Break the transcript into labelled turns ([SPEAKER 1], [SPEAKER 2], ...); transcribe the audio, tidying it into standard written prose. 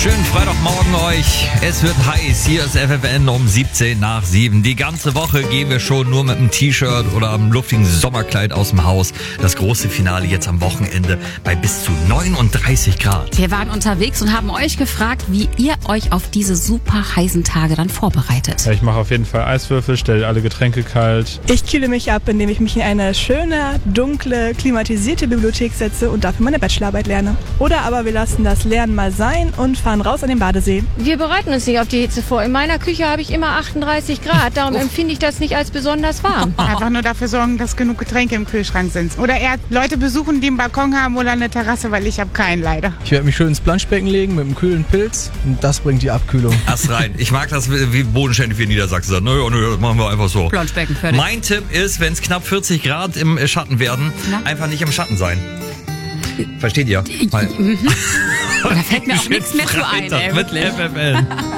[SPEAKER 1] Schönen Freitagmorgen euch. Es wird heiß. Hier ist FFN um 17 nach 7. Die ganze Woche gehen wir schon nur mit einem T-Shirt oder einem luftigen Sommerkleid aus dem Haus. Das große Finale jetzt am Wochenende bei bis zu 39 Grad.
[SPEAKER 2] Wir waren unterwegs und haben euch gefragt, wie ihr euch auf diese super heißen Tage dann vorbereitet.
[SPEAKER 3] Ja, ich mache auf jeden Fall Eiswürfel, stelle alle Getränke kalt.
[SPEAKER 4] Ich kühle mich ab, indem ich mich in eine schöne, dunkle, klimatisierte Bibliothek setze und dafür meine Bachelorarbeit lerne. Oder aber wir lassen das Lernen mal sein und fahren raus an den Badesee.
[SPEAKER 5] Wir bereiten uns nicht auf die Hitze vor. In meiner Küche habe ich immer 38 Grad. Darum empfinde ich das nicht als besonders warm.
[SPEAKER 6] Einfach nur dafür sorgen, dass genug Getränke im Kühlschrank sind. Oder eher Leute besuchen, die einen Balkon haben oder eine Terrasse, weil ich habe keinen leider.
[SPEAKER 7] Ich werde mich schön ins Planschbecken legen mit einem kühlen Pilz und das bringt die Abkühlung.
[SPEAKER 1] Erst rein. Ich mag das, wie bodenständig wir in Niedersachsen sagen. Nö, das machen wir einfach so.
[SPEAKER 2] Planschbecken, fertig.
[SPEAKER 1] Mein Tipp ist, wenn es knapp 40 Grad im Schatten werden, einfach nicht im Schatten sein. Versteht ihr?
[SPEAKER 2] Da fällt mir auch nichts mehr zu ein, ey,
[SPEAKER 1] mit
[SPEAKER 2] wirklich.
[SPEAKER 1] FFN.